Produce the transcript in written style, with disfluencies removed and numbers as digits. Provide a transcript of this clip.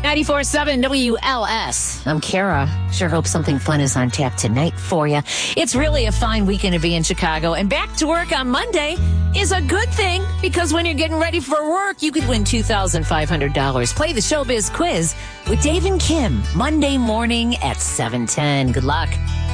94.7 WLS. I'm Kara. Sure hope something fun is on tap tonight for you. It's really a fine weekend to be in Chicago. And back to work on Monday is a good thing because when you're getting ready for work, you could win $2,500. Play the Showbiz Quiz with Dave and Kim Monday morning at 7:10. Good luck.